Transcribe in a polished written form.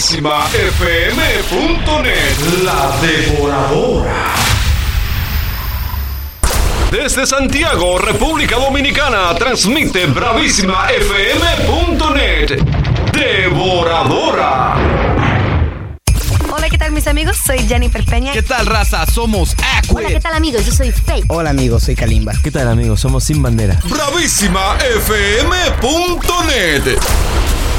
BravísimaFM.net, la devoradora. Desde Santiago, República Dominicana, transmite BravísimaFM.net, devoradora. Hola, ¿qué tal mis amigos? Soy Jennifer Peña. ¿Qué tal, raza? Somos Aquid. Hola, ¿qué tal amigos? Yo soy Faith. Hola amigos, soy Kalimba. ¿Qué tal amigos? Somos Sin Bandera. BravísimaFM.net.